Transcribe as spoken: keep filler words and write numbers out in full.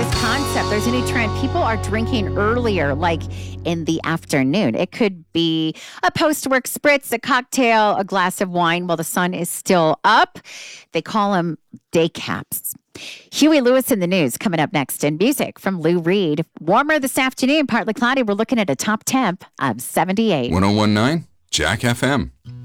this concept. There's a new trend. People are drinking earlier, like in the afternoon. It could be a post-work spritz, a cocktail, a glass of wine while the sun is still up. They call them day caps. Huey Lewis in the news coming up next, in music from Lou Reed. Warmer this afternoon, partly cloudy. We're looking at a top temp of seventy-eight. ten nineteen Jack F M.